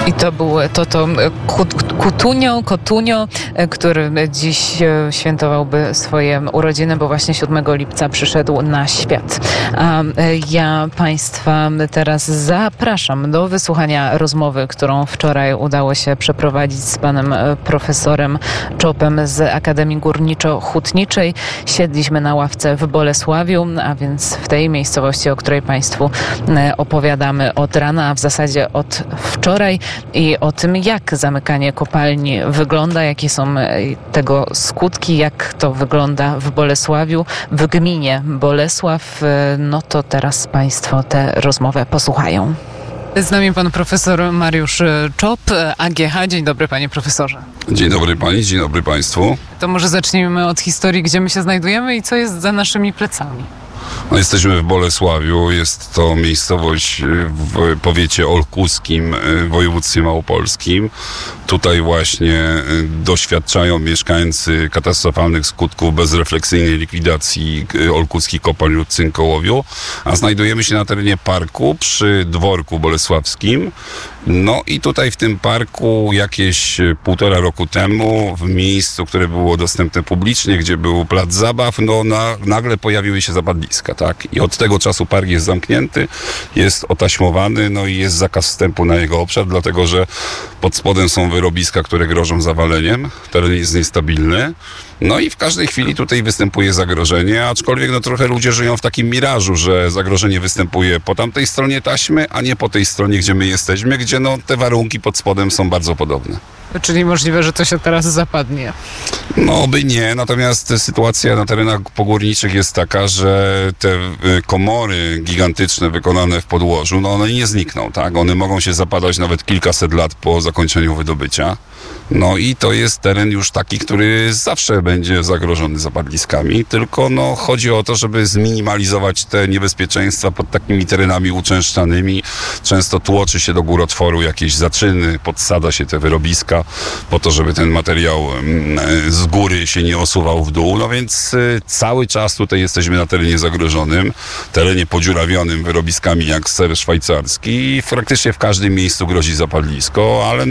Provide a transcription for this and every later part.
I to był Kotunio, który dziś świętowałby swoje urodziny, bo właśnie 7 lipca przyszedł na świat. A ja Państwa teraz zapraszam do wysłuchania rozmowy, którą wczoraj udało się przeprowadzić z panem profesorem Czopem z Akademii Górniczo-Hutniczej. Siedliśmy na ławce w Bolesławiu, a więc w tej miejscowości, o której Państwu opowiadamy od rana, a w zasadzie od wczoraj, i o tym, jak zamykanie kopalni wygląda, jakie są tego skutki, jak to wygląda w Bolesławiu, w gminie Bolesław. No to teraz Państwo tę rozmowę posłuchają. Z nami pan profesor Mariusz Czop, AGH. Dzień dobry, panie profesorze. Dzień dobry pani, dzień dobry państwu. To może zacznijmy od historii, gdzie my się znajdujemy i co jest za naszymi plecami. No, jesteśmy w Bolesławiu, jest to miejscowość w powiecie olkuskim w województwie małopolskim. Tutaj właśnie doświadczają mieszkańcy katastrofalnych skutków bezrefleksyjnej likwidacji olkuckich kopalń w Cynkołowiu, a znajdujemy się na terenie parku przy dworku bolesławskim. No i tutaj w tym parku jakieś 1,5 roku temu, w miejscu, które było dostępne publicznie, gdzie był plac zabaw, nagle pojawiły się zapadliska, tak? I od tego czasu park jest zamknięty, jest otaśmowany, no i jest zakaz wstępu na jego obszar, dlatego że pod spodem są wyrobiska, które grożą zawaleniem, teren jest niestabilny. No i w każdej chwili tutaj występuje zagrożenie, aczkolwiek trochę ludzie żyją w takim mirażu, że zagrożenie występuje po tamtej stronie taśmy, a nie po tej stronie, gdzie my jesteśmy, gdzie te warunki pod spodem są bardzo podobne. Czyli możliwe, że to się teraz zapadnie? No by nie, natomiast sytuacja na terenach pogórniczych jest taka, że te komory gigantyczne wykonane w podłożu, one nie znikną, tak? One mogą się zapadać nawet kilkaset lat po zakończeniu wydobycia. No i to jest teren już taki, który zawsze będzie zagrożony zapadliskami, tylko chodzi o to, żeby zminimalizować te niebezpieczeństwa pod takimi terenami uczęszczanymi. Często tłoczy się do górotworu jakieś zaczyny, podsada się te wyrobiska po to, żeby ten materiał z góry się nie osuwał w dół. No więc cały czas tutaj jesteśmy na terenie zagrożonym, terenie podziurawionym wyrobiskami jak ser szwajcarski i praktycznie w każdym miejscu grozi zapadlisko, ale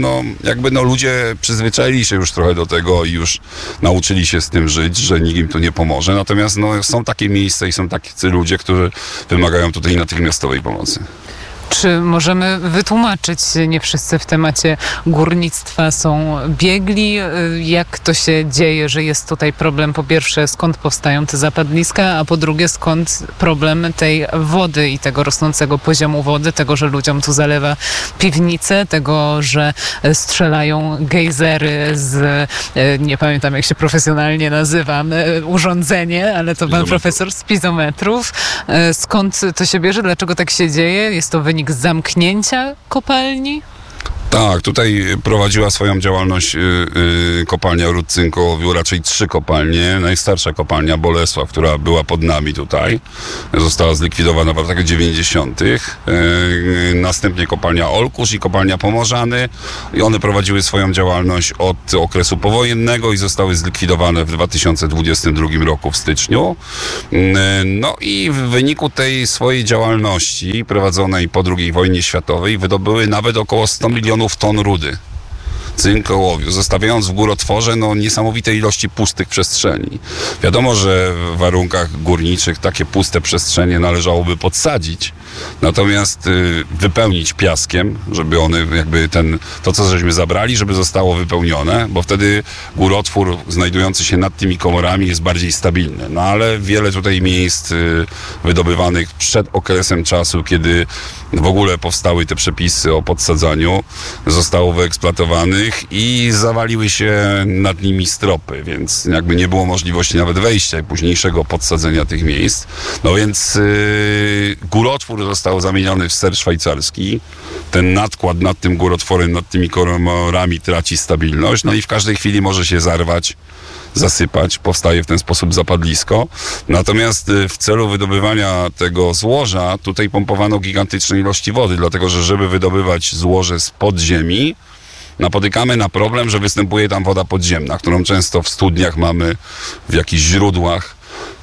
ludzie przyzwyczaili się już trochę do tego i już nauczyli się z tym żyć, że nikt im tu nie pomoże. Natomiast są takie miejsca i są tacy ludzie, którzy wymagają tutaj natychmiastowej pomocy. Czy możemy wytłumaczyć, nie wszyscy w temacie górnictwa są biegli, jak to się dzieje, że jest tutaj problem, po pierwsze, skąd powstają te zapadliska, a po drugie, skąd problem tej wody i tego rosnącego poziomu wody, tego, że ludziom tu zalewa piwnice, tego, że strzelają gejzery z, nie pamiętam jak się profesjonalnie nazywa, urządzenie, ale to pan profesor, z pizometrów. Skąd to się bierze, dlaczego tak się dzieje? Jest to wynik zamknięcia kopalni? Tak, tutaj prowadziła swoją działalność kopalnia Ród Cynkołowiu, raczej 3 kopalnie. Najstarsza kopalnia Bolesław, która była pod nami tutaj, została zlikwidowana w latach 90. Następnie kopalnia Olkusz i kopalnia Pomorzany. I one prowadziły swoją działalność od okresu powojennego i zostały zlikwidowane w 2022 roku w styczniu. No i w wyniku tej swojej działalności prowadzonej po II wojnie światowej wydobyły nawet około 100 milionów ton rudy Cynkołowiu, zostawiając w górotworze niesamowite ilości pustych przestrzeni. Wiadomo, że w warunkach górniczych takie puste przestrzenie należałoby podsadzić, natomiast wypełnić piaskiem, żeby one to co żeśmy zabrali, żeby zostało wypełnione, bo wtedy górotwór znajdujący się nad tymi komorami jest bardziej stabilny. No ale wiele tutaj miejsc wydobywanych przed okresem czasu, kiedy w ogóle powstały te przepisy o podsadzaniu, zostało wyeksploatowanych i zawaliły się nad nimi stropy, więc nie było możliwości nawet wejścia i późniejszego podsadzenia tych miejsc. No więc górotwór został zamieniony w ser szwajcarski. Ten nadkład nad tym górotworem, nad tymi komorami traci stabilność, no i w każdej chwili może się zarwać, zasypać, powstaje w ten sposób zapadlisko. Natomiast w celu wydobywania tego złoża tutaj pompowano gigantyczne ilości wody, dlatego że żeby wydobywać złoże z podziemi, napotykamy na problem, że występuje tam woda podziemna, którą często w studniach mamy, w jakichś źródłach.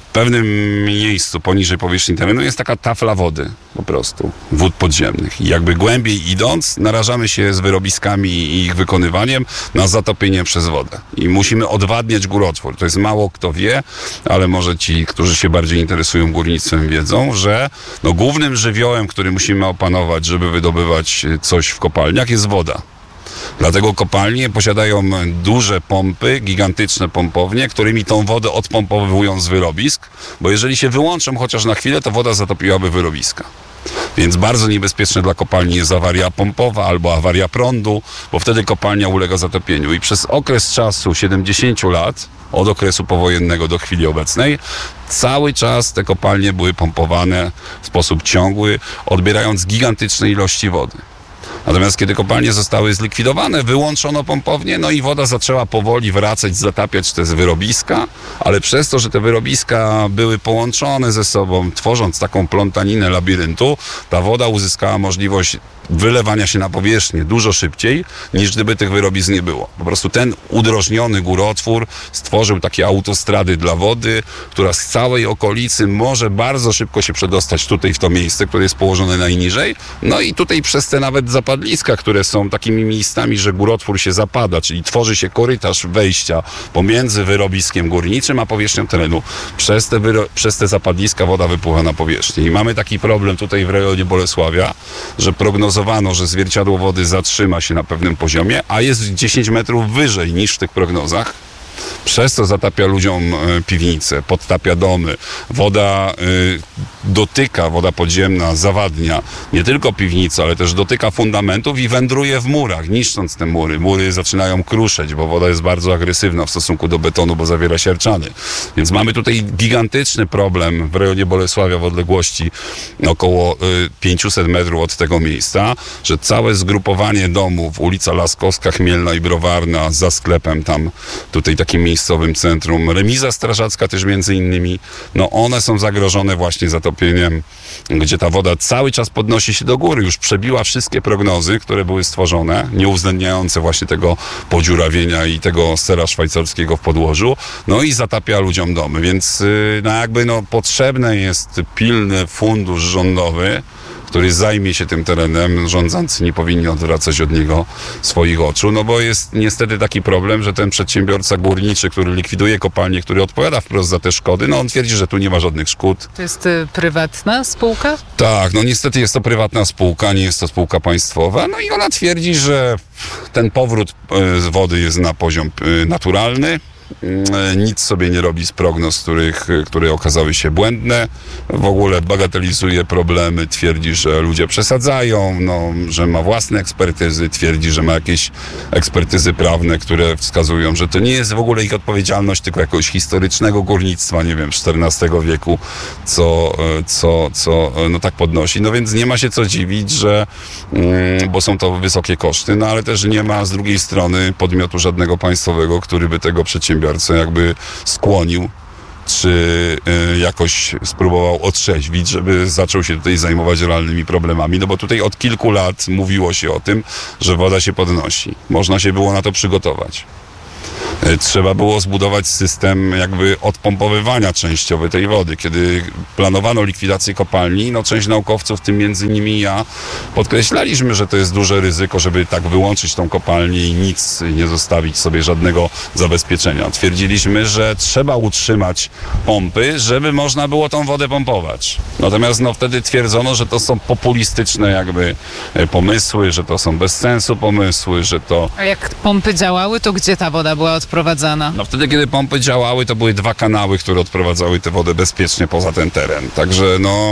pewnym miejscu poniżej powierzchni terenu jest taka tafla wody po prostu, wód podziemnych. I jakby głębiej idąc, narażamy się z wyrobiskami i ich wykonywaniem na zatopienie przez wodę. I musimy odwadniać górotwór. To jest mało kto wie, ale może ci, którzy się bardziej interesują górnictwem, wiedzą, że głównym żywiołem, który musimy opanować, żeby wydobywać coś w kopalniach, jest woda. Dlatego kopalnie posiadają duże pompy, gigantyczne pompownie, którymi tą wodę odpompowują z wyrobisk, bo jeżeli się wyłączą chociaż na chwilę, to woda zatopiłaby wyrobiska. Więc bardzo niebezpieczne dla kopalni jest awaria pompowa albo awaria prądu, bo wtedy kopalnia ulega zatopieniu. I przez okres czasu 70 lat, od okresu powojennego do chwili obecnej, cały czas te kopalnie były pompowane w sposób ciągły, odbierając gigantyczne ilości wody. Natomiast kiedy kopalnie zostały zlikwidowane, wyłączono pompownię, i woda zaczęła powoli wracać, zatapiać te wyrobiska, ale przez to, że te wyrobiska były połączone ze sobą, tworząc taką plątaninę labiryntu, ta woda uzyskała możliwość wylewania się na powierzchnię dużo szybciej, niż gdyby tych wyrobisk nie było. Po prostu ten udrożniony górotwór stworzył takie autostrady dla wody, która z całej okolicy może bardzo szybko się przedostać tutaj w to miejsce, które jest położone najniżej. I tutaj przez te nawet zapadliska, które są takimi miejscami, że górotwór się zapada, czyli tworzy się korytarz wejścia pomiędzy wyrobiskiem górniczym a powierzchnią terenu. Przez te zapadliska woda wypływa na powierzchnię. I mamy taki problem tutaj w rejonie Bolesławia, że prognozowano, że zwierciadło wody zatrzyma się na pewnym poziomie, a jest 10 metrów wyżej niż w tych prognozach. Przez to zatapia ludziom piwnice, podtapia domy. Woda woda podziemna zawadnia nie tylko piwnice, ale też dotyka fundamentów i wędruje w murach, niszcząc te mury. Mury zaczynają kruszeć, bo woda jest bardzo agresywna w stosunku do betonu, bo zawiera siarczany. Więc mamy tutaj gigantyczny problem w rejonie Bolesławia w odległości około 500 metrów od tego miejsca, że całe zgrupowanie domów, ulica Laskowska, Chmielna i Browarna, za sklepem tam, tutaj takim miejscowym centrum, remiza strażacka też między innymi, one są zagrożone właśnie zatopieniem, gdzie ta woda cały czas podnosi się do góry, już przebiła wszystkie prognozy, które były stworzone, nie uwzględniające właśnie tego podziurawienia i tego sera szwajcarskiego w podłożu, i zatapia ludziom domy, więc potrzebny jest pilny fundusz rządowy, który zajmie się tym terenem. Rządzący nie powinni odwracać od niego swoich oczu, bo jest niestety taki problem, że ten przedsiębiorca górniczy, który likwiduje kopalnię, który odpowiada wprost za te szkody, on twierdzi, że tu nie ma żadnych szkód. To jest prywatna spółka? Tak, niestety jest to prywatna spółka, nie jest to spółka państwowa, i ona twierdzi, że ten powrót z wody jest na poziom naturalny. Nic sobie nie robi z prognoz, które okazały się błędne. W ogóle bagatelizuje problemy, twierdzi, że ludzie przesadzają, że ma własne ekspertyzy, twierdzi, że ma jakieś ekspertyzy prawne, które wskazują, że to nie jest w ogóle ich odpowiedzialność, tylko jakiegoś historycznego górnictwa, nie wiem, XIV wieku, co tak podnosi. Więc nie ma się co dziwić, że bo są to wysokie koszty, ale też nie ma z drugiej strony podmiotu żadnego państwowego, który by tego przedsiębiorcę jakby skłonił, czy jakoś spróbował otrzeźwić, żeby zaczął się tutaj zajmować realnymi problemami. Bo tutaj od kilku lat mówiło się o tym, że woda się podnosi. Można się było na to przygotować. Trzeba było zbudować system jakby odpompowywania częściowy tej wody. Kiedy planowano likwidację kopalni, część naukowców, w tym między innymi ja, podkreślaliśmy, że to jest duże ryzyko, żeby tak wyłączyć tą kopalnię i nic nie zostawić sobie, żadnego zabezpieczenia. Twierdziliśmy, że trzeba utrzymać pompy, żeby można było tą wodę pompować. Natomiast wtedy twierdzono, że to są populistyczne jakby pomysły, że to są bez sensu pomysły, że to... A jak pompy działały, to gdzie ta woda była odprowadzana? Wtedy, kiedy pompy działały, to były 2 kanały, które odprowadzały tę wodę bezpiecznie poza ten teren. Także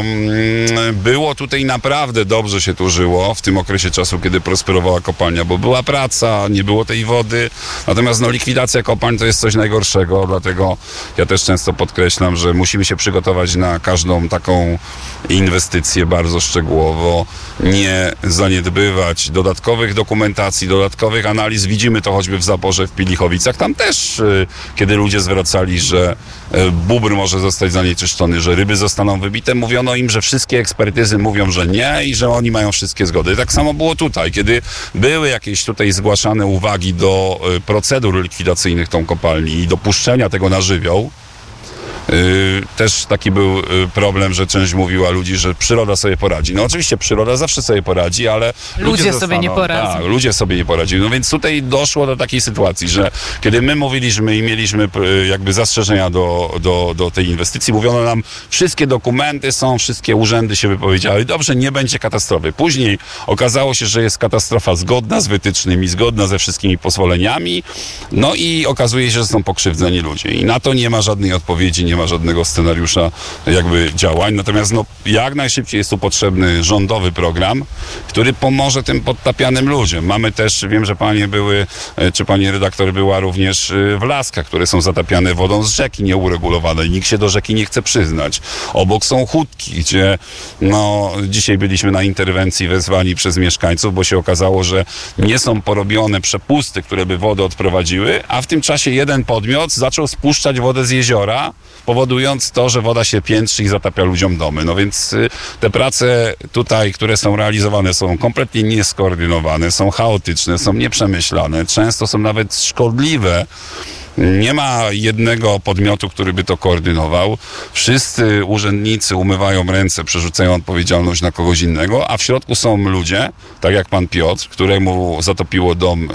było tutaj naprawdę dobrze się tu żyło w tym okresie czasu, kiedy prosperowała kopalnia, bo była praca, nie było tej wody. Natomiast likwidacja kopalń to jest coś najgorszego, dlatego ja też często podkreślam, że musimy się przygotować na każdą taką inwestycję bardzo szczegółowo, nie zaniedbywać dodatkowych dokumentacji, dodatkowych analiz. Widzimy to choćby w Zaporze, w Pilichowicach. Tam też, kiedy ludzie zwracali, że bóbr może zostać zanieczyszczony, że ryby zostaną wybite, mówiono im, że wszystkie ekspertyzy mówią, że nie i że oni mają wszystkie zgody. Tak samo było tutaj, kiedy były jakieś tutaj zgłaszane uwagi do procedur likwidacyjnych tą kopalni i dopuszczenia tego na żywioł, Też taki był problem, że część mówiła ludzi, że przyroda sobie poradzi. No oczywiście przyroda zawsze sobie poradzi, ale ludzie sobie nie poradzą. Tak, ludzie sobie nie poradzili. No więc tutaj doszło do takiej sytuacji, że kiedy my mówiliśmy i mieliśmy jakby zastrzeżenia do tej inwestycji, mówiono nam, wszystkie dokumenty są, wszystkie urzędy się wypowiedziały, dobrze, nie będzie katastrofy. Później okazało się, że jest katastrofa zgodna z wytycznymi, zgodna ze wszystkimi pozwoleniami, no i okazuje się, że są pokrzywdzeni ludzie. I na to nie ma żadnej odpowiedzi, nie ma żadnego scenariusza jakby działań. Natomiast no, jak najszybciej jest tu potrzebny rządowy program, który pomoże tym podtapianym ludziom. Mamy też, wiem, że panie były, czy pani redaktor była również w Laskach, które są zatapiane wodą z rzeki nieuregulowanej. Nikt się do rzeki nie chce przyznać. Obok są Chódki, gdzie no, dzisiaj byliśmy na interwencji wezwani przez mieszkańców, bo się okazało, że nie są porobione przepusty, które by wodę odprowadziły, a w tym czasie jeden podmiot zaczął spuszczać wodę z jeziora, powodując to, że woda się piętrzy i zatapia ludziom domy. No więc te prace tutaj, które są realizowane, są kompletnie nieskoordynowane, są chaotyczne, są nieprzemyślane, często są nawet szkodliwe. Nie ma jednego podmiotu, który by to koordynował. Wszyscy urzędnicy umywają ręce, przerzucają odpowiedzialność na kogoś innego, a w środku są ludzie, tak jak pan Piotr, któremu zatopiło dom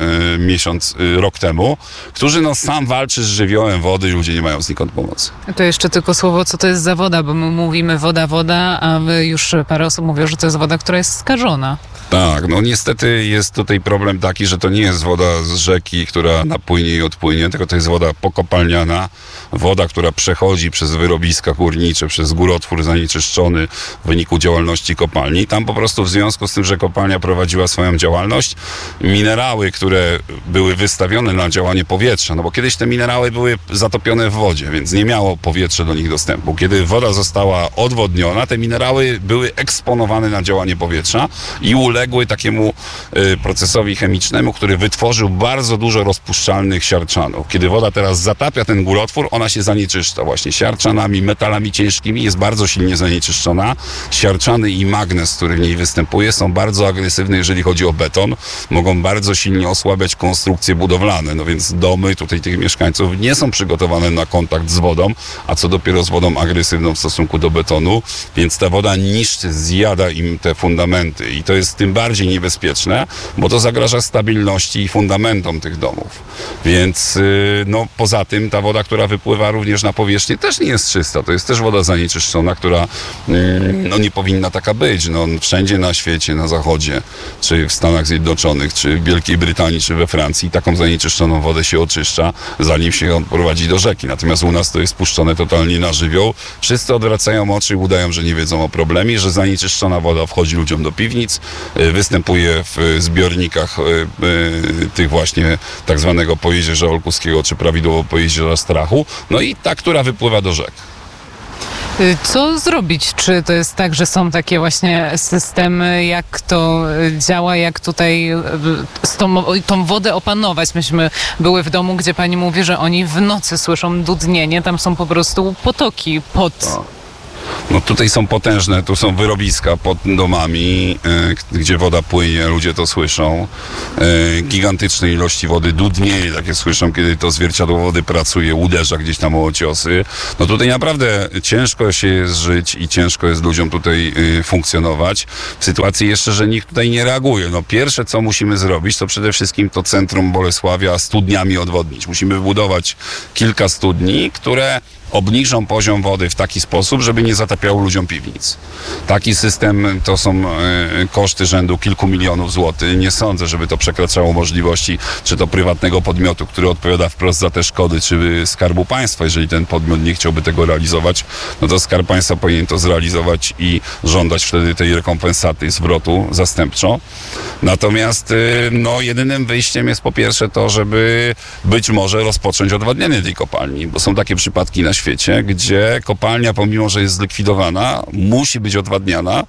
rok temu, którzy no sam walczy z żywiołem wody i ludzie nie mają znikąd pomocy. To jeszcze tylko słowo, co to jest za woda, bo my mówimy woda, a już parę osób mówią, że to jest woda, która jest skażona. Tak, no niestety jest tutaj problem taki, że to nie jest woda z rzeki, która napłynie i odpłynie, tylko to jest woda pokopalniana, woda, która przechodzi przez wyrobiska górnicze, przez górotwór zanieczyszczony w wyniku działalności kopalni. Tam po prostu w związku z tym, że kopalnia prowadziła swoją działalność, minerały, które były wystawione na działanie powietrza, no bo kiedyś te minerały były zatopione w wodzie, więc nie miało powietrze do nich dostępu. Kiedy woda została odwodniona, te minerały były eksponowane na działanie powietrza i uległy takiemu procesowi chemicznemu, który wytworzył bardzo dużo rozpuszczalnych siarczanów. Kiedy woda teraz zatapia ten górotwór, ona się zanieczyszcza właśnie siarczanami, metalami ciężkimi, jest bardzo silnie zanieczyszczona. Siarczany i magnez, który w niej występuje, są bardzo agresywne, jeżeli chodzi o beton. Mogą bardzo silnie osłabiać konstrukcje budowlane. No więc domy tutaj tych mieszkańców nie są przygotowane na kontakt z wodą, a co dopiero z wodą agresywną w stosunku do betonu, więc ta woda niszczy, zjada im te fundamenty i to jest tym bardziej niebezpieczne, bo to zagraża stabilności i fundamentom tych domów. Więc no poza tym ta woda, która wypływa również na powierzchnię, też nie jest czysta. To jest też woda zanieczyszczona, która no nie powinna taka być. No, wszędzie na świecie, na zachodzie, czy w Stanach Zjednoczonych, czy w Wielkiej Brytanii, czy we Francji, taką zanieczyszczoną wodę się oczyszcza, zanim się ją prowadzi do rzeki. Natomiast u nas to jest puszczone totalnie na żywioł. Wszyscy odwracają oczy i udają, że nie wiedzą o problemie, że zanieczyszczona woda wchodzi ludziom do piwnic, występuje w zbiornikach tych właśnie tak zwanego Pojezierza Olkuskiego, czy prawidłowo Pojezierza Strachu, no i ta, która wypływa do rzek. Co zrobić? Czy to jest tak, że są takie właśnie systemy, jak to działa, jak tutaj tą wodę opanować? Myśmy były w domu, gdzie pani mówi, że oni w nocy słyszą dudnienie, tam są po prostu potoki pod... No tutaj są potężne, tu są wyrobiska pod domami, gdzie woda płynie, ludzie to słyszą. Gigantyczne ilości wody, dudnieje, takie słyszą, kiedy to zwierciadło wody pracuje, uderza gdzieś tam o ciosy. No tutaj naprawdę ciężko się jest żyć i ciężko jest ludziom tutaj funkcjonować. W sytuacji jeszcze, że nikt tutaj nie reaguje. No pierwsze, co musimy zrobić, to przede wszystkim to centrum Bolesławia studniami odwodnić. Musimy wybudować kilka studni, które obniżą poziom wody w taki sposób, żeby nie zatapiało ludziom piwnic. Taki system to są koszty rzędu kilku milionów złotych. Nie sądzę, żeby to przekraczało możliwości czy to prywatnego podmiotu, który odpowiada wprost za te szkody, czy Skarbu Państwa. Jeżeli ten podmiot nie chciałby tego realizować, no to Skarb Państwa powinien to zrealizować i żądać wtedy tej rekompensaty, zwrotu zastępczo. Natomiast no, jedynym wyjściem jest po pierwsze to, żeby być może rozpocząć odwadnianie tej kopalni, bo są takie przypadki na świecie, gdzie kopalnia, pomimo że jest zlikwidowana, musi być odwadniana,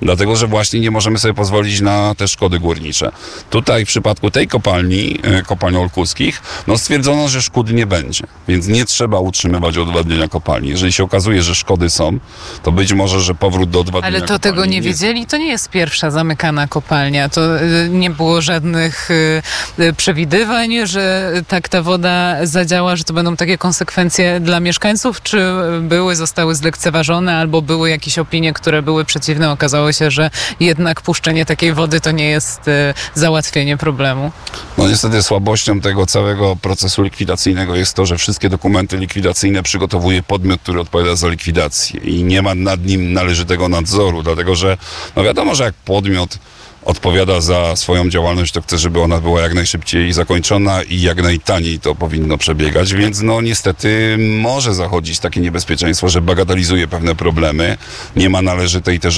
Dlatego, że właśnie nie możemy sobie pozwolić na te szkody górnicze. Tutaj w przypadku tej kopalni Olkuskich, stwierdzono, że szkód nie będzie, więc nie trzeba utrzymywać odwadniania kopalni. Jeżeli się okazuje, że szkody są, to być może, że powrót do odwadniania Ale to tego nie wiedzieli? To nie jest pierwsza zamykana kopalnia. To nie było żadnych przewidywań, że tak ta woda zadziała, że to będą takie konsekwencje dla mieszkańców? Czy zostały zlekceważone, albo były jakieś opinie, które były przeciwne? Okazało się, że jednak puszczenie takiej wody to nie jest załatwienie problemu. Niestety słabością tego całego procesu likwidacyjnego jest to, że wszystkie dokumenty likwidacyjne przygotowuje podmiot, który odpowiada za likwidację i nie ma nad nim należytego nadzoru, dlatego że wiadomo, że jak podmiot odpowiada za swoją działalność, to chce, żeby ona była jak najszybciej zakończona i jak najtaniej to powinno przebiegać, więc niestety może zachodzić takie niebezpieczeństwo, że bagatelizuje pewne problemy, nie ma należytej też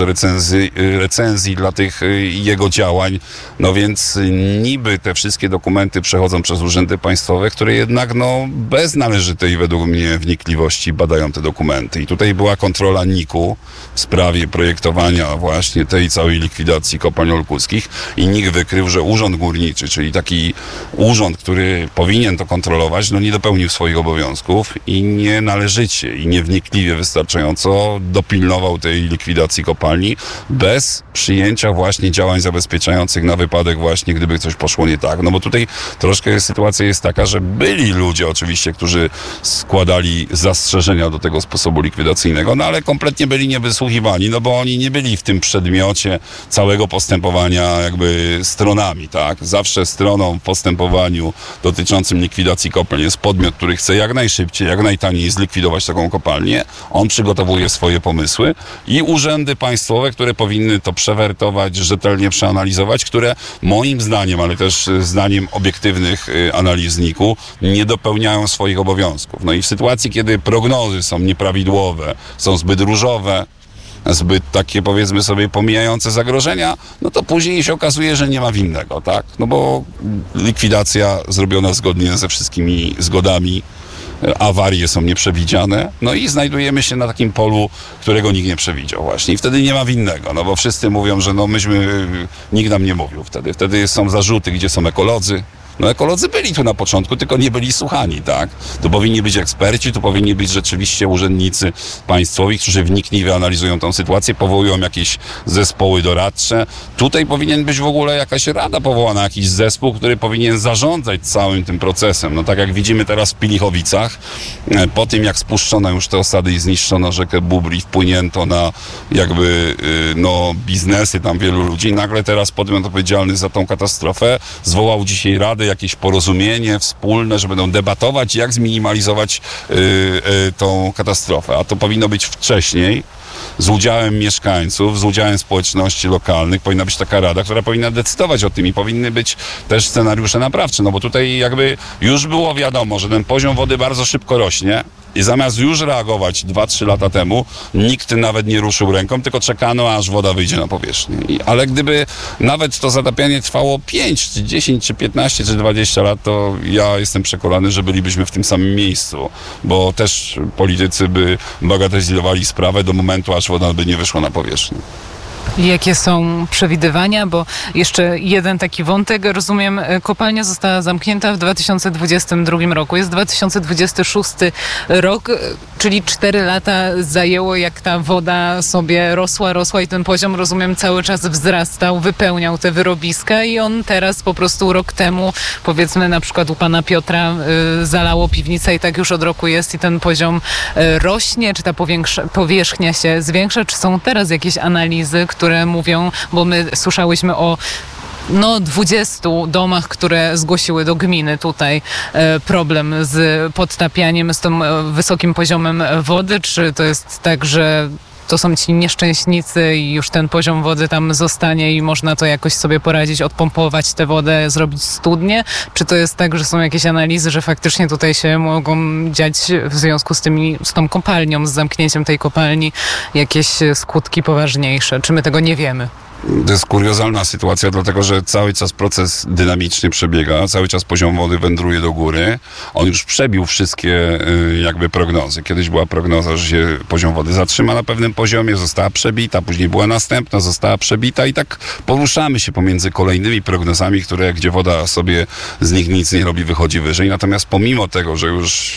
recenzji dla tych jego działań, więc niby te wszystkie dokumenty przechodzą przez urzędy państwowe, które jednak bez należytej według mnie wnikliwości badają te dokumenty. I tutaj była kontrola NIK-u w sprawie projektowania właśnie tej całej likwidacji kopalni Olkuskich i NIK wykrył, że urząd górniczy, czyli taki urząd, który powinien to kontrolować, nie dopełnił swoich obowiązków i nie należycie i niewnikliwie wystarczająco dopilnował tej likwidacji kopalni bez przyjęcia właśnie działań zabezpieczających na wypadek właśnie, gdyby coś poszło nie tak. Bo tutaj troszkę sytuacja jest taka, że byli ludzie oczywiście, którzy składali zastrzeżenia do tego sposobu likwidacyjnego, ale kompletnie byli niewysłuchiwani, bo oni nie byli w tym przedmiocie całego postępowania jakby stronami, tak? Zawsze stroną w postępowaniu dotyczącym likwidacji kopalń jest podmiot, który chce jak najszybciej, jak najtaniej zlikwidować taką kopalnię. On przygotowuje swoje pomysły i urzędy państwowe, które powinny to przewertować, rzetelnie przeanalizować, które moim zdaniem, ale też zdaniem obiektywnych analizników, nie dopełniają swoich obowiązków. I w sytuacji, kiedy prognozy są nieprawidłowe, są zbyt różowe, zbyt takie, powiedzmy sobie, pomijające zagrożenia, to później się okazuje, że nie ma winnego, tak? Bo likwidacja zrobiona zgodnie ze wszystkimi zgodami, awarie są nieprzewidziane, i znajdujemy się na takim polu, którego nikt nie przewidział właśnie. I wtedy nie ma winnego, bo wszyscy mówią, że nikt nam nie mówił wtedy. Wtedy są zarzuty, gdzie są ekolodzy. Ekolodzy byli tu na początku, tylko nie byli słuchani, tak? Tu powinni być eksperci, tu powinni być rzeczywiście urzędnicy państwowi, którzy wnikliwie analizują tę sytuację, powołują jakieś zespoły doradcze. Tutaj powinien być w ogóle jakaś rada powołana, jakiś zespół, który powinien zarządzać całym tym procesem. Tak jak widzimy teraz w Pilichowicach, po tym jak spuszczono już te osady i zniszczono rzekę Bubr i wpłynięto na jakby biznesy tam wielu ludzi, nagle teraz podmiot odpowiedzialny za tą katastrofę zwołał dzisiaj radę, jakieś porozumienie wspólne, że będą debatować, jak zminimalizować tą katastrofę. A to powinno być wcześniej, z udziałem mieszkańców, z udziałem społeczności lokalnych. Powinna być taka rada, która powinna decydować o tym i powinny być też scenariusze naprawcze, bo tutaj jakby już było wiadomo, że ten poziom wody bardzo szybko rośnie i zamiast już reagować 2-3 lata temu, nikt nawet nie ruszył ręką, tylko czekano, aż woda wyjdzie na powierzchnię. Ale gdyby nawet to zatapianie trwało 5, czy 10, czy 15, czy 20 lat, to ja jestem przekonany, że bylibyśmy w tym samym miejscu, bo też politycy by bagatelizowali sprawę do momentu, aż woda by nie wyszła na powierzchnię. Jakie są przewidywania? Bo jeszcze jeden taki wątek. Rozumiem, kopalnia została zamknięta w 2022 roku. Jest 2026 rok, czyli 4 lata zajęło, jak ta woda sobie rosła i ten poziom, rozumiem, cały czas wzrastał, wypełniał te wyrobiska i on teraz po prostu rok temu, powiedzmy na przykład u pana Piotra, zalało piwnicę i tak już od roku jest i ten poziom rośnie, czy ta powierzchnia się zwiększa, czy są teraz jakieś analizy, które mówią, bo my słyszałyśmy o 20 domach, które zgłosiły do gminy tutaj problem z podtapianiem, z tym wysokim poziomem wody, czy to jest tak, że to są ci nieszczęśnicy i już ten poziom wody tam zostanie i można to jakoś sobie poradzić, odpompować tę wodę, zrobić studnię? Czy to jest tak, że są jakieś analizy, że faktycznie tutaj się mogą dziać w związku z tą kopalnią, z zamknięciem tej kopalni jakieś skutki poważniejsze? Czy my tego nie wiemy? To jest kuriozalna sytuacja, dlatego że cały czas proces dynamicznie przebiega, cały czas poziom wody wędruje do góry. On już przebił wszystkie jakby prognozy. Kiedyś była prognoza, że się poziom wody zatrzyma na pewnym poziomie, została przebita, później była następna, została przebita i tak poruszamy się pomiędzy kolejnymi prognozami, gdzie woda sobie z nich nic nie robi, wychodzi wyżej. Natomiast pomimo tego, że już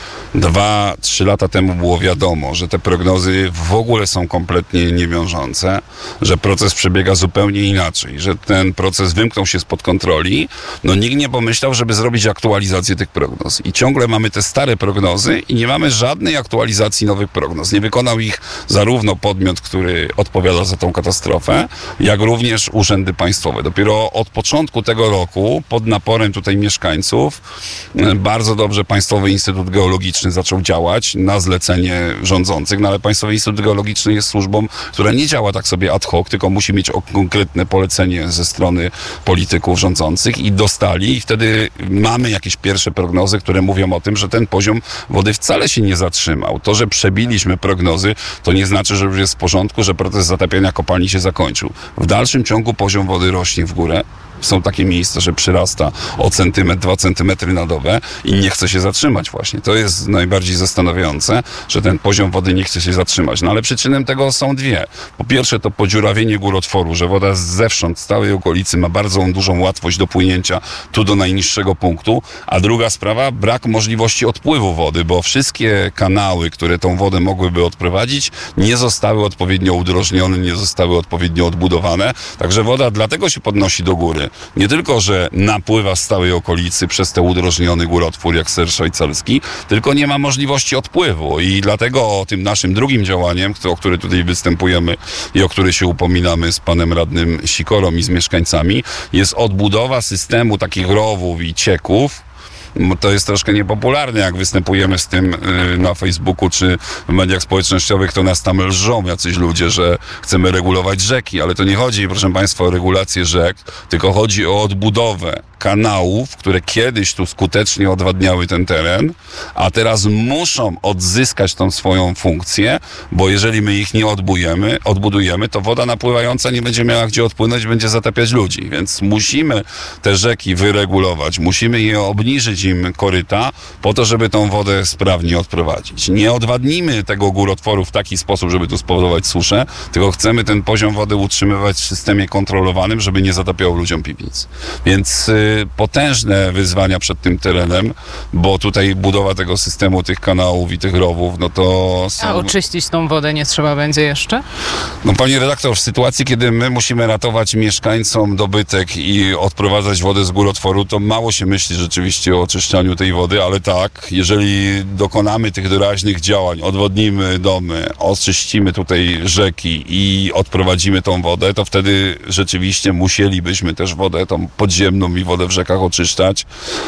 2-3 lata temu było wiadomo, że te prognozy w ogóle są kompletnie niewiążące, że proces przebiega zupełnie inaczej, że ten proces wymknął się spod kontroli, no nikt nie pomyślał, żeby zrobić aktualizację tych prognoz. I ciągle mamy te stare prognozy i nie mamy żadnej aktualizacji nowych prognoz. Nie wykonał ich zarówno podmiot, który odpowiada za tą katastrofę, jak również urzędy państwowe. Dopiero od początku tego roku, pod naporem tutaj mieszkańców, bardzo dobrze Państwowy Instytut Geologiczny zaczął działać na zlecenie rządzących, no ale Państwowy Instytut Geologiczny jest służbą, która nie działa tak sobie ad hoc, tylko musi mieć konkretne polecenie ze strony polityków rządzących i dostali i wtedy mamy jakieś pierwsze prognozy, które mówią o tym, że ten poziom wody wcale się nie zatrzymał. To, że przebiliśmy prognozy, to nie znaczy, że już jest w porządku, że proces zatapiania kopalni się zakończył. W dalszym ciągu poziom wody rośnie w górę. Są takie miejsca, że przyrasta o centymetr, 2 centymetry na dobę i nie chce się zatrzymać właśnie. To jest najbardziej zastanawiające, że ten poziom wody nie chce się zatrzymać. No ale przyczyną tego są dwie. Po pierwsze to podziurawienie górotworu, że woda zewsząd, z całej okolicy ma bardzo dużą łatwość dopłynięcia tu do najniższego punktu, a druga sprawa, brak możliwości odpływu wody, bo wszystkie kanały, które tą wodę mogłyby odprowadzić, nie zostały odpowiednio udrożnione, nie zostały odpowiednio odbudowane, także woda dlatego się podnosi do góry. Nie tylko, że napływa z całej okolicy przez ten udrożniony górotwór jak ser szwajcarski, tylko nie ma możliwości odpływu i dlatego tym naszym drugim działaniem, o które tutaj występujemy i o które się upominamy z panem radnym Sikorą i z mieszkańcami, jest odbudowa systemu takich rowów i cieków. To jest troszkę niepopularne, jak występujemy z tym na Facebooku czy w mediach społecznościowych, to nas tam lżą jacyś ludzie, że chcemy regulować rzeki, ale to nie chodzi, proszę Państwa, o regulację rzek, tylko chodzi o odbudowę kanałów, które kiedyś tu skutecznie odwadniały ten teren, a teraz muszą odzyskać tą swoją funkcję, bo jeżeli my ich nie odbudujemy, to woda napływająca nie będzie miała gdzie odpłynąć, będzie zatapiać ludzi, więc musimy te rzeki wyregulować, musimy je obniżyć im koryta po to, żeby tą wodę sprawnie odprowadzić. Nie odwadnimy tego górotworu w taki sposób, żeby tu spowodować suszę, tylko chcemy ten poziom wody utrzymywać w systemie kontrolowanym, żeby nie zatapiało ludziom piwnic. Więc potężne wyzwania przed tym terenem, bo tutaj budowa tego systemu, tych kanałów i tych rowów, no to są... A oczyścić tą wodę nie trzeba będzie jeszcze? No pani redaktor, w sytuacji, kiedy my musimy ratować mieszkańcom dobytek i odprowadzać wodę z górotworu, to mało się myśli rzeczywiście o oczyszczaniu tej wody, ale tak, jeżeli dokonamy tych doraźnych działań, odwodnimy domy, oczyścimy tutaj rzeki i odprowadzimy tą wodę, to wtedy rzeczywiście musielibyśmy też wodę tą podziemną i wodę w rzekach oczyszczać.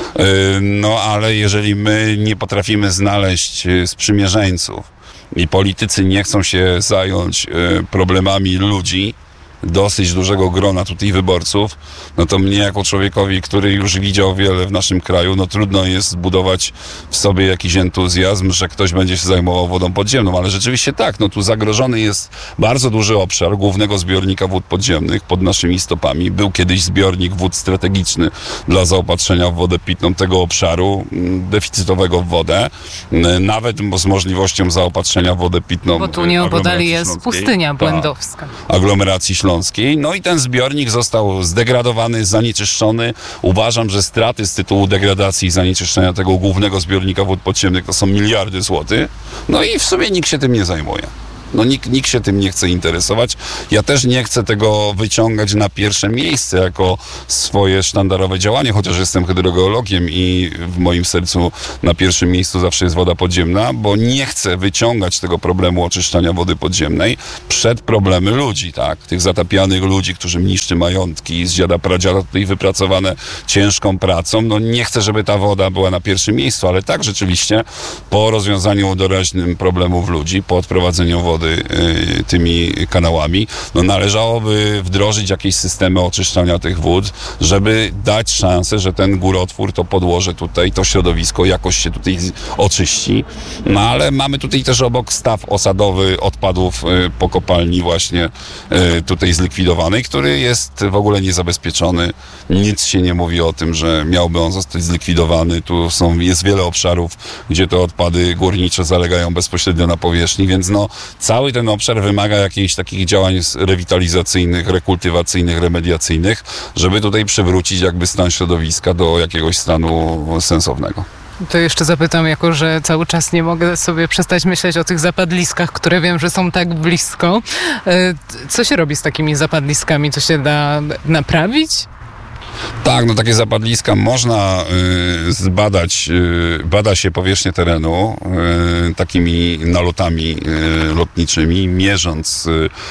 No ale jeżeli my nie potrafimy znaleźć sprzymierzeńców i politycy nie chcą się zająć problemami ludzi, dosyć dużego grona tutaj wyborców, no to mnie jako człowiekowi, który już widział wiele w naszym kraju, no trudno jest zbudować w sobie jakiś entuzjazm, że ktoś będzie się zajmował wodą podziemną, ale rzeczywiście tak, no tu zagrożony jest bardzo duży obszar głównego zbiornika wód podziemnych pod naszymi stopami. Był kiedyś zbiornik wód strategiczny dla zaopatrzenia w wodę pitną tego obszaru, deficytowego w wodę, nawet z możliwością zaopatrzenia w wodę pitną. Bo tu nieopodal jest pustynia błędowska. Aglomeracji śląskiej. No i ten zbiornik został zdegradowany, zanieczyszczony. Uważam, że straty z tytułu degradacji i zanieczyszczenia tego głównego zbiornika wód podziemnych to są miliardy złotych. No i w sumie nikt się tym nie zajmuje. No nikt się tym nie chce interesować. Ja też nie chcę tego wyciągać na pierwsze miejsce jako swoje sztandarowe działanie, chociaż jestem hydrogeologiem i w moim sercu na pierwszym miejscu zawsze jest woda podziemna, bo nie chcę wyciągać tego problemu oczyszczania wody podziemnej przed problemy ludzi, tak? Tych zatapianych ludzi, którzy niszczy majątki z dziada pradziada tutaj wypracowane ciężką pracą. No nie chcę, żeby ta woda była na pierwszym miejscu, ale tak rzeczywiście po rozwiązaniu doraźnym problemów ludzi, po odprowadzeniu wody wody tymi kanałami, no należałoby wdrożyć jakieś systemy oczyszczania tych wód, żeby dać szansę, że ten górotwór, to podłoże tutaj, to środowisko jakoś się tutaj oczyści. No ale mamy tutaj też obok staw osadowy odpadów po kopalni właśnie tutaj zlikwidowanej, który jest w ogóle niezabezpieczony. Nic się nie mówi o tym, że miałby on zostać zlikwidowany. Tu jest wiele obszarów, gdzie te odpady górnicze zalegają bezpośrednio na powierzchni, więc no cały ten obszar wymaga jakichś takich działań rewitalizacyjnych, rekultywacyjnych, remediacyjnych, żeby tutaj przywrócić jakby stan środowiska do jakiegoś stanu sensownego. To jeszcze zapytam, jako że cały czas nie mogę sobie przestać myśleć o tych zapadliskach, które wiem, że są tak blisko. Co się robi z takimi zapadliskami? To się da naprawić? Tak, no takie zapadliska można zbadać, bada się powierzchnię terenu takimi nalotami lotniczymi, mierząc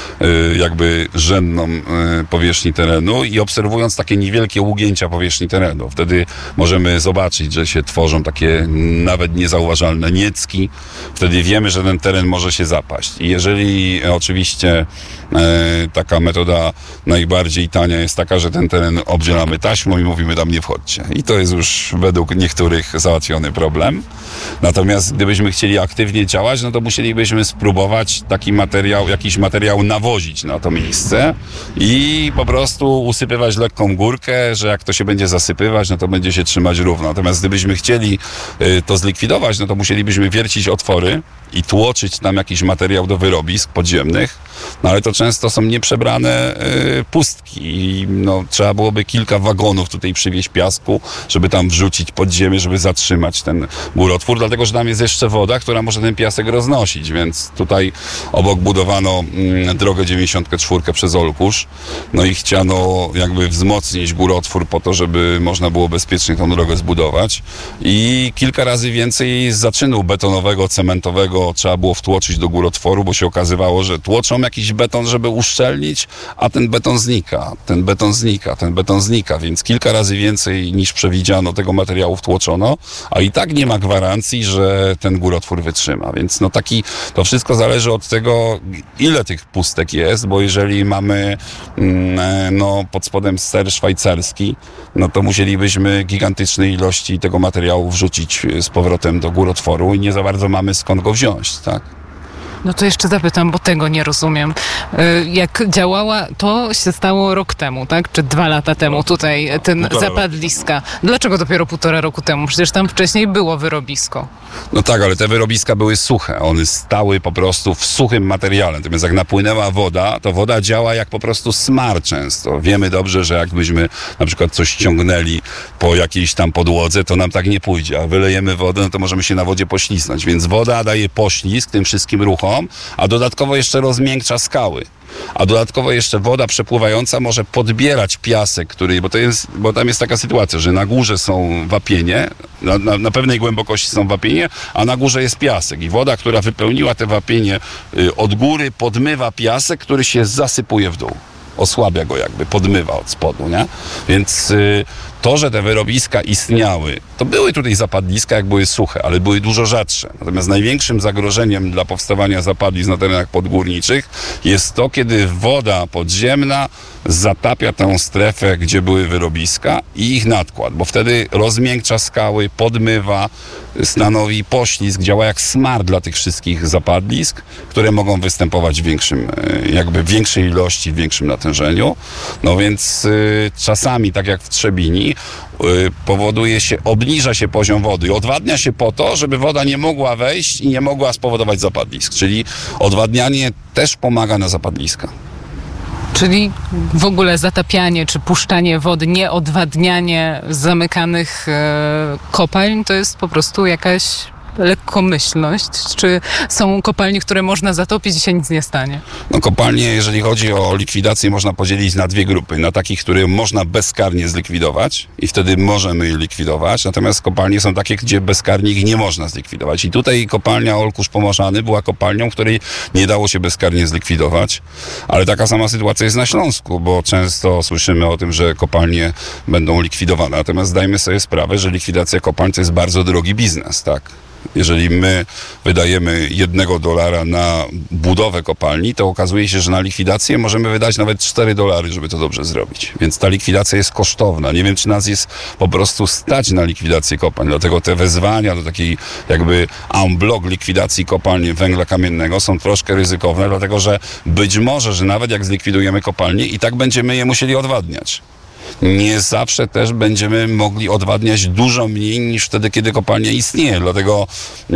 jakby rzędną powierzchni terenu i obserwując takie niewielkie ugięcia powierzchni terenu. Wtedy możemy zobaczyć, że się tworzą takie nawet niezauważalne niecki. Wtedy wiemy, że ten teren może się zapaść. I jeżeli oczywiście taka metoda najbardziej tania jest taka, że ten teren obdzielamy taśmą i mówimy, tam nie wchodźcie. I to jest już według niektórych załatwiony problem. Natomiast gdybyśmy chcieli aktywnie działać, no to musielibyśmy spróbować jakiś materiał nawozić na to miejsce i po prostu usypywać lekką górkę, że jak to się będzie zasypywać, no to będzie się trzymać równo. Natomiast gdybyśmy chcieli to zlikwidować, no to musielibyśmy wiercić otwory i tłoczyć tam jakiś materiał do wyrobisk podziemnych, no ale to często są nieprzebrane pustki i no, trzeba byłoby kilka wagonów tutaj przywieźć piasku, żeby tam wrzucić pod ziemię, żeby zatrzymać ten górotwór, dlatego że tam jest jeszcze woda, która może ten piasek roznosić, więc tutaj obok budowano drogę 94 przez Olkusz, no i chciano jakby wzmocnić górotwór po to, żeby można było bezpiecznie tą drogę zbudować i kilka razy więcej zaczynu betonowego, cementowego trzeba było wtłoczyć do górotworu, bo się okazywało, że tłoczą jakiś beton, żeby uszczelnić, a ten beton znika, więc kilka razy więcej niż przewidziano tego materiału wtłoczono, a i tak nie ma gwarancji, że ten górotwór wytrzyma, więc no to wszystko zależy od tego, ile tych pustek jest, bo jeżeli mamy pod spodem ser szwajcarski, no to musielibyśmy gigantycznej ilości tego materiału wrzucić z powrotem do górotworu i nie za bardzo mamy skąd go wziąć, tak? No to jeszcze zapytam, bo tego nie rozumiem. Jak działała, to się stało rok temu, tak? Czy 2 lata temu tutaj ten zapadliska. Dlaczego dopiero 1,5 roku temu? Przecież tam wcześniej było wyrobisko. No tak, ale te wyrobiska były suche. One stały po prostu w suchym materiale. Natomiast jak napłynęła woda, to woda działa jak po prostu smar często. Wiemy dobrze, że jakbyśmy na przykład coś ściągnęli po jakiejś tam podłodze, to nam tak nie pójdzie. A wylejemy wodę, no to możemy się na wodzie poślizgnąć. Więc woda daje poślizg tym wszystkim ruchom, a dodatkowo jeszcze rozmiękcza skały. A dodatkowo jeszcze woda przepływająca może podbierać piasek, bo tam jest taka sytuacja, że na górze są wapienie, na pewnej głębokości są wapienie, a na górze jest piasek. I woda, która wypełniła te wapienie od góry, podmywa piasek, który się zasypuje w dół. Osłabia go jakby, podmywa od spodu, nie? Więc to, że te wyrobiska istniały, to były tutaj zapadliska, jak były suche, ale były dużo rzadsze. Natomiast największym zagrożeniem dla powstawania zapadlisk na terenach podgórniczych jest to, kiedy woda podziemna zatapia tę strefę, gdzie były wyrobiska i ich nadkład, bo wtedy rozmiękcza skały, podmywa, stanowi poślizg, działa jak smar dla tych wszystkich zapadlisk, które mogą występować w większej ilości, w większym natężeniu. No więc czasami, tak jak w Trzebinie, obniża się poziom wody i odwadnia się po to, żeby woda nie mogła wejść i nie mogła spowodować zapadlisk. Czyli odwadnianie też pomaga na zapadliska. Czyli w ogóle zatapianie czy puszczanie wody, nie odwadnianie zamykanych kopalń, to jest po prostu jakaś lekkomyślność? Czy są kopalnie, które można zatopić i się nic nie stanie? No kopalnie, jeżeli chodzi o likwidację, można podzielić na 2 grupy. Na takich, które można bezkarnie zlikwidować i wtedy możemy je likwidować. Natomiast kopalnie są takie, gdzie bezkarnie ich nie można zlikwidować. I tutaj kopalnia Olkusz Pomorzany była kopalnią, której nie dało się bezkarnie zlikwidować. Ale taka sama sytuacja jest na Śląsku, bo często słyszymy o tym, że kopalnie będą likwidowane. Natomiast zdajmy sobie sprawę, że likwidacja kopalń to jest bardzo drogi biznes, tak? Jeżeli my wydajemy $1 na budowę kopalni, to okazuje się, że na likwidację możemy wydać nawet $4, żeby to dobrze zrobić. Więc ta likwidacja jest kosztowna. Nie wiem, czy nas jest po prostu stać na likwidację kopalń. Dlatego te wezwania do takiej jakby en bloc likwidacji kopalni węgla kamiennego są troszkę ryzykowne, dlatego że być może, że nawet jak zlikwidujemy kopalnie, i tak będziemy je musieli odwadniać. Nie zawsze też będziemy mogli odwadniać dużo mniej niż wtedy, kiedy kopalnia istnieje. Dlatego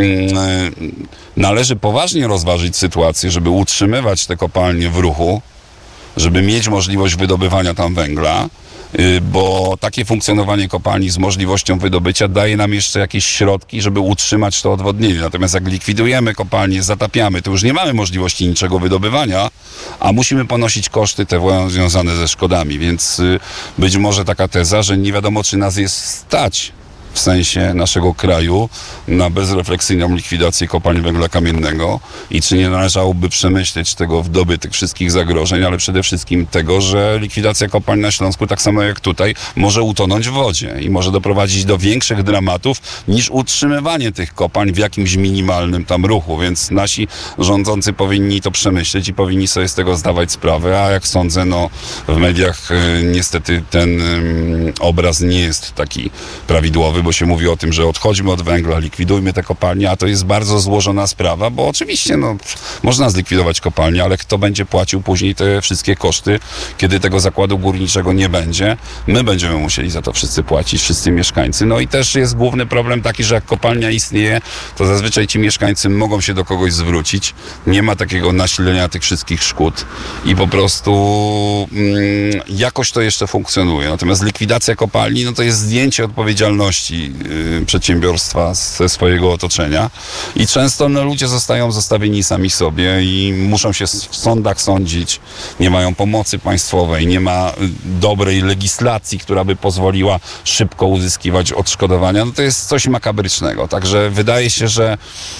należy poważnie rozważyć sytuację, żeby utrzymywać te kopalnie w ruchu, żeby mieć możliwość wydobywania tam węgla, bo takie funkcjonowanie kopalni z możliwością wydobycia daje nam jeszcze jakieś środki, żeby utrzymać to odwodnienie. Natomiast jak likwidujemy kopalnię, zatapiamy, to już nie mamy możliwości niczego wydobywania, a musimy ponosić koszty te związane ze szkodami. Więc być może taka teza, że nie wiadomo, czy nas jest stać w sensie naszego kraju na bezrefleksyjną likwidację kopalń węgla kamiennego i czy nie należałoby przemyśleć tego w dobie tych wszystkich zagrożeń, ale przede wszystkim tego, że likwidacja kopalń na Śląsku, tak samo jak tutaj, może utonąć w wodzie i może doprowadzić do większych dramatów niż utrzymywanie tych kopalń w jakimś minimalnym tam ruchu, więc nasi rządzący powinni to przemyśleć i powinni sobie z tego zdawać sprawę, a jak sądzę, no w mediach niestety ten obraz nie jest taki prawidłowy, bo się mówi o tym, że odchodźmy od węgla, likwidujmy te kopalnie, a to jest bardzo złożona sprawa, bo oczywiście można zlikwidować kopalnie, ale kto będzie płacił później te wszystkie koszty, kiedy tego zakładu górniczego nie będzie? My będziemy musieli za to wszyscy płacić, wszyscy mieszkańcy. No i też jest główny problem taki, że jak kopalnia istnieje, to zazwyczaj ci mieszkańcy mogą się do kogoś zwrócić. Nie ma takiego nasilenia tych wszystkich szkód i po prostu jakoś to jeszcze funkcjonuje. Natomiast likwidacja kopalni, no to jest zdjęcie odpowiedzialności przedsiębiorstwa ze swojego otoczenia i często ludzie zostają zostawieni sami sobie i muszą się w sądach sądzić, nie mają pomocy państwowej, nie ma dobrej legislacji, która by pozwoliła szybko uzyskiwać odszkodowania. No to jest coś makabrycznego. Także wydaje się, że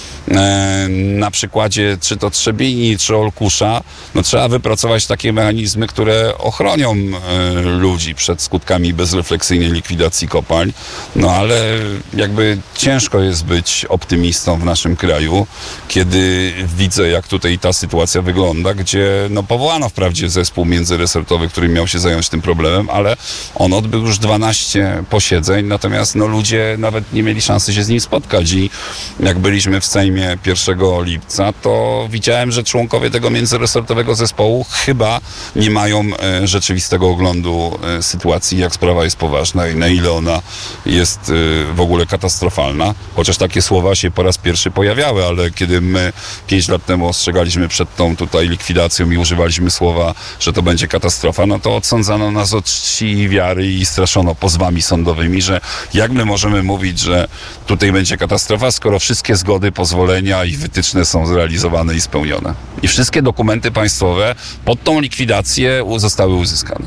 na przykładzie czy to Trzebini, czy Olkusza, no trzeba wypracować takie mechanizmy, które ochronią ludzi przed skutkami bezrefleksyjnej likwidacji kopalń. No ale jakby ciężko jest być optymistą w naszym kraju, kiedy widzę, jak tutaj ta sytuacja wygląda, gdzie powołano wprawdzie zespół międzyresortowy, który miał się zająć tym problemem, ale on odbył już 12 posiedzeń, natomiast ludzie nawet nie mieli szansy się z nim spotkać i jak byliśmy w Sejmie 1 lipca, to widziałem, że członkowie tego międzyresortowego zespołu chyba nie mają rzeczywistego oglądu sytuacji, jak sprawa jest poważna i na ile ona jest w ogóle katastrofalna. Chociaż takie słowa się po raz pierwszy pojawiały, ale kiedy my 5 lat temu ostrzegaliśmy przed tą tutaj likwidacją i używaliśmy słowa, że to będzie katastrofa, no to odsądzano nas od czci i wiary i straszono pozwami sądowymi, że jak my możemy mówić, że tutaj będzie katastrofa, skoro wszystkie zgody, pozwolenia i wytyczne są zrealizowane i spełnione. I wszystkie dokumenty państwowe pod tą likwidację zostały uzyskane.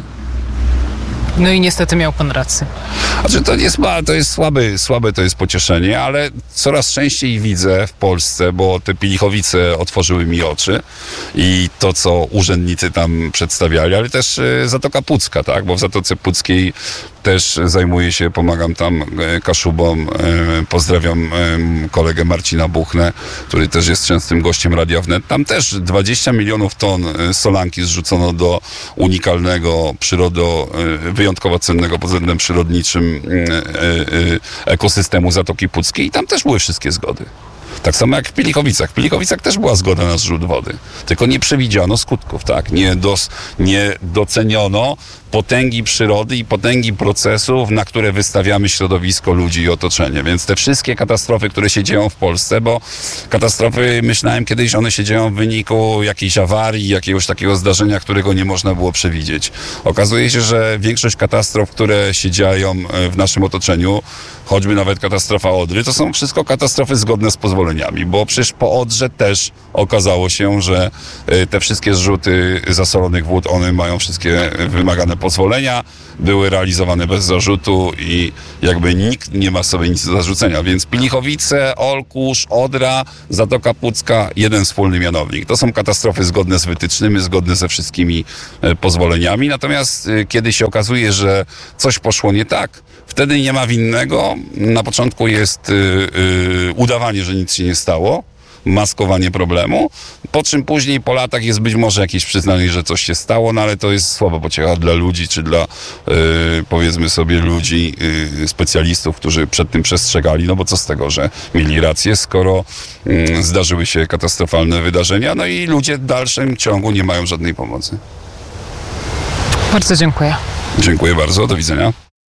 No i niestety miał pan rację. Znaczy to jest słabe to jest pocieszenie, ale coraz częściej widzę w Polsce, bo te Pielichowice otworzyły mi oczy i to, co urzędnicy tam przedstawiali, ale też Zatoka Pucka, tak? Bo w Zatoce Puckiej też zajmuję się, pomagam tam Kaszubom. Pozdrawiam kolegę Marcina Buchnę, który też jest częstym gościem Radia Wnet. Tam też 20 milionów ton solanki zrzucono do unikalnego, wyjątkowo cennego pod względem przyrodniczym ekosystemu Zatoki Puckiej i tam też były wszystkie zgody. Tak samo jak w Pielichowicach. W Pielichowicach też była zgoda na zrzut wody. Tylko nie przewidziano skutków, tak? Nie doceniono potęgi przyrody i potęgi procesów, na które wystawiamy środowisko, ludzi i otoczenie. Więc te wszystkie katastrofy, które się dzieją w Polsce, bo katastrofy, myślałem kiedyś, one się dzieją w wyniku jakiejś awarii, jakiegoś takiego zdarzenia, którego nie można było przewidzieć. Okazuje się, że większość katastrof, które się dzieją w naszym otoczeniu, choćby nawet katastrofa Odry, to są wszystko katastrofy zgodne z pozwoleniem pozwoleniami, bo przecież po Odrze też okazało się, że te wszystkie zrzuty zasolonych wód, one mają wszystkie wymagane pozwolenia, były realizowane bez zarzutu i jakby nikt nie ma sobie nic do zarzucenia, więc Pilichowice, Olkusz, Odra, Zatoka Pucka, jeden wspólny mianownik. To są katastrofy zgodne z wytycznymi, zgodne ze wszystkimi pozwoleniami, natomiast kiedy się okazuje, że coś poszło nie tak, wtedy nie ma winnego. Na początku jest udawanie, że nic się nie stało, maskowanie problemu, po czym później po latach jest być może jakieś przyznanie, że coś się stało, no ale to jest słaba pociecha dla ludzi, czy dla powiedzmy sobie ludzi, specjalistów, którzy przed tym przestrzegali, no bo co z tego, że mieli rację, skoro zdarzyły się katastrofalne wydarzenia, no i ludzie w dalszym ciągu nie mają żadnej pomocy. Bardzo dziękuję. Dziękuję bardzo, do widzenia.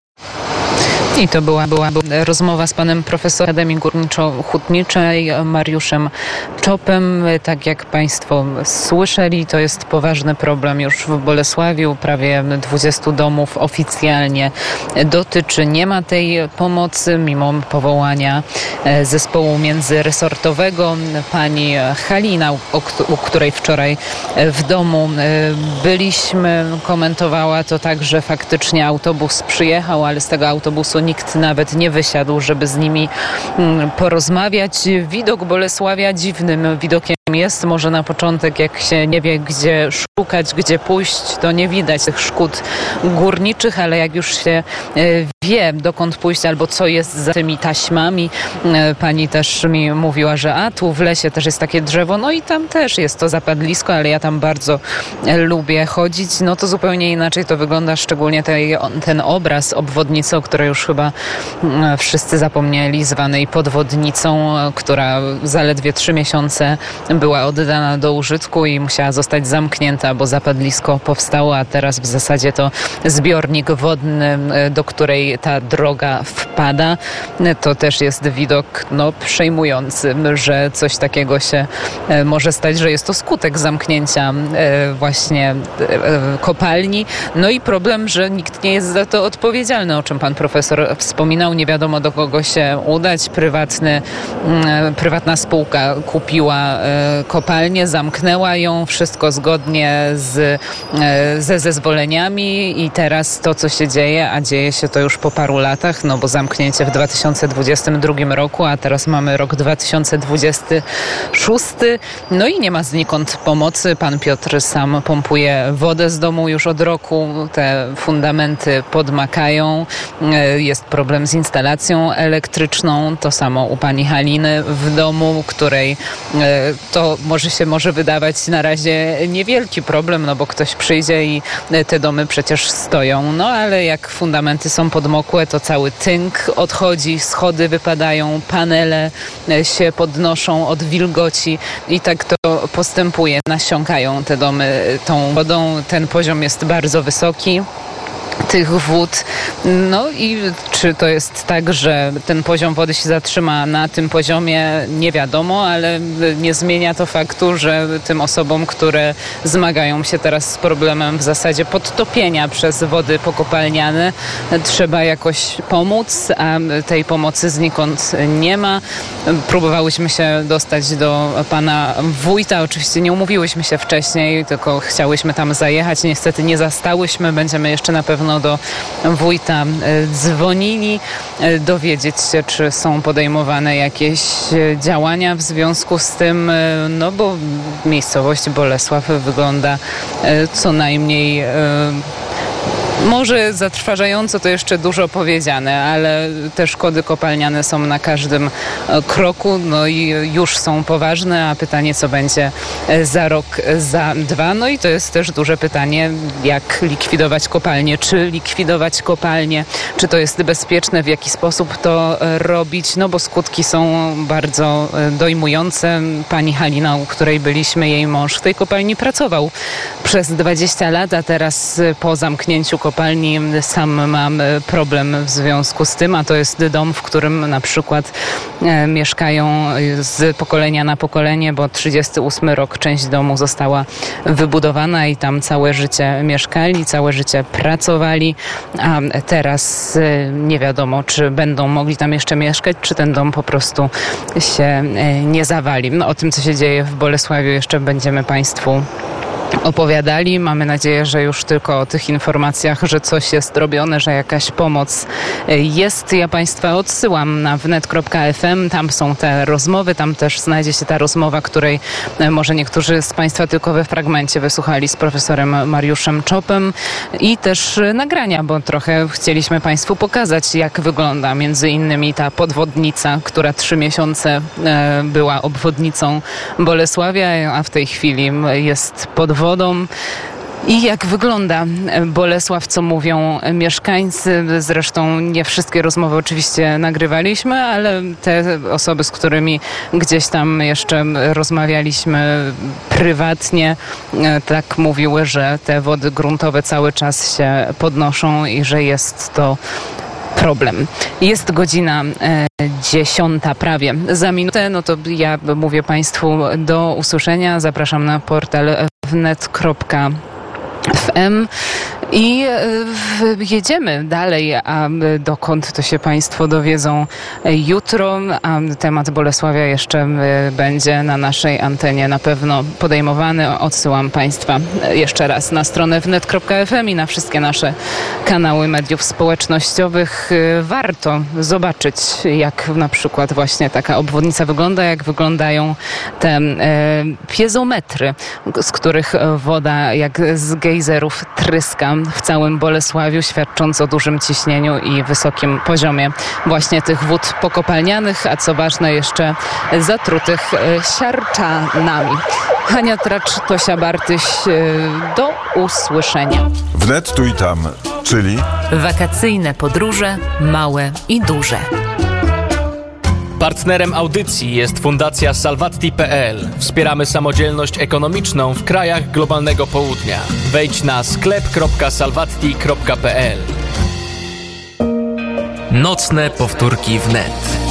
I to była rozmowa z panem profesorem Akademii Górniczo-Hutniczej Mariuszem Czopem. Tak jak państwo słyszeli, to jest poważny problem już w Bolesławiu. Prawie 20 domów oficjalnie dotyczy. Nie ma tej pomocy, mimo powołania zespołu międzyresortowego. Pani Halina, u której wczoraj w domu byliśmy, komentowała to tak, że faktycznie autobus przyjechał, ale z tego autobusu nikt nawet nie wysiadł, żeby z nimi porozmawiać. Widok Bolesławia dziwnym widokiem jest. Może na początek, jak się nie wie, gdzie szukać, gdzie pójść, to nie widać tych szkód górniczych, ale jak już się wie, dokąd pójść albo co jest za tymi taśmami. Pani też mi mówiła, że tu w lesie też jest takie drzewo, no i tam też jest to zapadlisko, ale ja tam bardzo lubię chodzić. No to zupełnie inaczej to wygląda, szczególnie ten obraz obwodnicy, o której już chyba wszyscy zapomnieli, zwanej podwodnicą, która zaledwie 3 miesiące była oddana do użytku i musiała zostać zamknięta, bo zapadlisko powstało, a teraz w zasadzie to zbiornik wodny, do której ta droga wpada. To też jest widok przejmujący, że coś takiego się może stać, że jest to skutek zamknięcia właśnie kopalni. No i problem, że nikt nie jest za to odpowiedzialny, o czym pan profesor wspominał. Nie wiadomo, do kogo się udać. Prywatna spółka kupiła kopalnię, zamknęła ją, wszystko zgodnie ze zezwoleniami i teraz to, co się dzieje, a dzieje się to już po paru latach, no bo zamknięcie w 2022 roku, a teraz mamy rok 2026, no i nie ma znikąd pomocy. Pan Piotr sam pompuje wodę z domu już od roku, te fundamenty podmakają, jest problem z instalacją elektryczną, to samo u pani Haliny w domu, której to może wydawać na razie niewielki problem, no bo ktoś przyjdzie i te domy przecież stoją, no ale jak fundamenty są podmokłe, to cały tynk odchodzi, schody wypadają, panele się podnoszą od wilgoci i tak to postępuje, nasiąkają te domy tą wodą, ten poziom jest bardzo wysoki tych wód. No i czy to jest tak, że ten poziom wody się zatrzyma na tym poziomie, nie wiadomo, ale nie zmienia to faktu, że tym osobom, które zmagają się teraz z problemem w zasadzie podtopienia przez wody pokopalniane, trzeba jakoś pomóc, a tej pomocy znikąd nie ma. Próbowałyśmy się dostać do pana wójta, oczywiście nie umówiłyśmy się wcześniej, tylko chciałyśmy tam zajechać, niestety nie zastałyśmy, będziemy jeszcze na pewno do wójta dzwonili, dowiedzieć się, czy są podejmowane jakieś działania w związku z tym, no bo miejscowość Bolesław wygląda co najmniej może zatrważająco, to jeszcze dużo powiedziane, ale te szkody kopalniane są na każdym kroku, no i już są poważne, a pytanie, co będzie za rok, za 2, no i to jest też duże pytanie, jak likwidować kopalnie, czy likwidować kopalnie, czy to jest bezpieczne, w jaki sposób to robić, no bo skutki są bardzo dojmujące. Pani Halina, u której byliśmy, jej mąż w tej kopalni pracował przez 20 lat, a teraz po zamknięciu kopalni kopalni. Sam mam problem w związku z tym, a to jest dom, w którym na przykład mieszkają z pokolenia na pokolenie, bo 38 rok część domu została wybudowana i tam całe życie mieszkali, całe życie pracowali, a teraz nie wiadomo, czy będą mogli tam jeszcze mieszkać, czy ten dom po prostu się nie zawali. No, o tym, co się dzieje w Bolesławiu, jeszcze będziemy Państwu opowiadali. Mamy nadzieję, że już tylko o tych informacjach, że coś jest robione, że jakaś pomoc jest. Ja Państwa odsyłam na wnet.fm. Tam są te rozmowy, tam też znajdzie się ta rozmowa, której może niektórzy z Państwa tylko we fragmencie wysłuchali z profesorem Mariuszem Czopem i też nagrania, bo trochę chcieliśmy Państwu pokazać, jak wygląda między innymi ta podwodnica, która 3 miesiące była obwodnicą Bolesławia, a w tej chwili jest pod wodą. I jak wygląda Bolesław, co mówią mieszkańcy. Zresztą nie wszystkie rozmowy oczywiście nagrywaliśmy, ale te osoby, z którymi gdzieś tam jeszcze rozmawialiśmy prywatnie, tak mówiły, że te wody gruntowe cały czas się podnoszą i że jest to problem. Jest godzina 10 prawie. Za minutę, no to ja mówię Państwu do usłyszenia. Zapraszam na portal wnet.fm i jedziemy dalej, a dokąd to się Państwo dowiedzą jutro, a temat Bolesławia jeszcze będzie na naszej antenie na pewno podejmowany. Odsyłam Państwa jeszcze raz na stronę wnet.fm i na wszystkie nasze kanały mediów społecznościowych. Warto zobaczyć, jak na przykład właśnie taka obwodnica wygląda, jak wyglądają te piezometry, z których woda jak z gejzerów tryska w całym Bolesławiu, świadcząc o dużym ciśnieniu i wysokim poziomie właśnie tych wód pokopalnianych, a co ważne jeszcze zatrutych siarczanami. Hania Tracz, Tosia Bartyś, do usłyszenia. Wnet tu i tam, czyli wakacyjne podróże, małe i duże. Partnerem audycji jest Fundacja Salvatti.pl. Wspieramy samodzielność ekonomiczną w krajach globalnego południa. Wejdź na sklep.salvatti.pl. Nocne powtórki wnet.